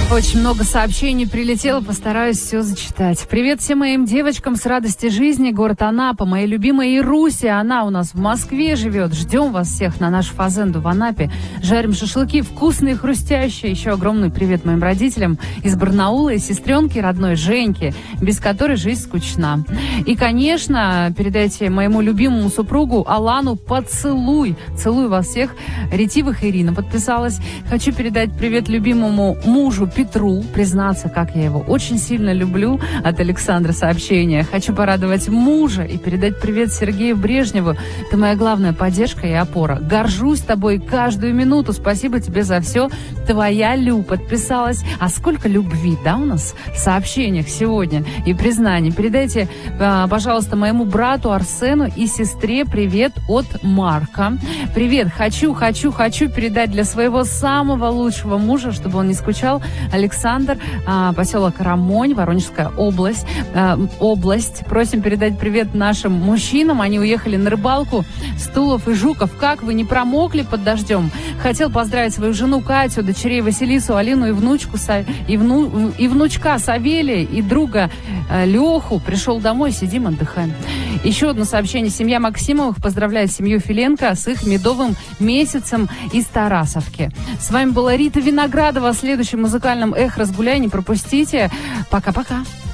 Очень много сообщений прилетело, постараюсь все зачитать. Привет всем моим девочкам с радости жизни, город Анапа, моей любимой Ируся, она у нас в Москве живет. Ждем вас всех на нашу фазенду в Анапе. Жарим шашлыки, вкусные, хрустящие. Еще огромный привет моим родителям из Барнаула и сестренке родной Женьке, без которой жизнь скучна. И, конечно, передайте моему любимому супругу Алану поцелуй. Целую вас всех. Ретивых Ирина подписалась. Хочу передать привет любимому мужу Петру, признаться, как я его очень сильно люблю, от Александра сообщение. Хочу порадовать мужа и передать привет Сергею Брежневу. Ты моя главная поддержка и опора. Горжусь тобой каждую минуту. Спасибо тебе за все. Твоя Лю подписалась. А сколько любви, да, у нас в сообщениях сегодня и признаний. Передайте, пожалуйста, моему брату Арсену и сестре привет от Марка. Привет. Хочу передать для своего самого лучшего мужа, чтобы он не скучал, Александр, поселок Рамонь, Воронежская область. Просим передать привет нашим мужчинам. Они уехали на рыбалку с Тулов и Жуков. Как вы, не промокли под дождем? Хотел поздравить свою жену Катю, дочерей Василису, Алину и внучку и внучка Савелия и друга Леху. Пришел домой, сидим, отдыхаем. Еще одно сообщение. Семья Максимовых поздравляет семью Филенко с их медовым месяцем из Тарасовки. С вами была Рита Виноградова. Следующий музыкальном «Эх, разгуляй», не пропустите. Пока-пока.